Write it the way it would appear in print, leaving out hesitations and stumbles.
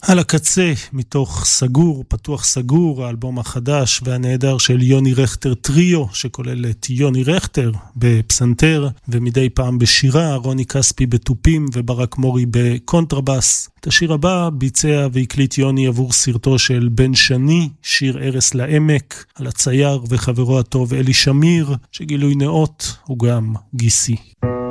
על הקצה, מתוך סגור, פתוח סגור, האלבום החדש והנהדר של יוני רכטר טריו, שכולל את יוני רכטר בפסנתר, ומדי פעם בשירה, רוני כספי בטופים וברק מורי בקונטרבס. את השיר הבא ביצע והקליט יוני עבור סרטו של בן שני, שיר ארס לעמק, על הצייר וחברו הטוב אלי שמיר, שגילוי נאות הוא גם גיסי.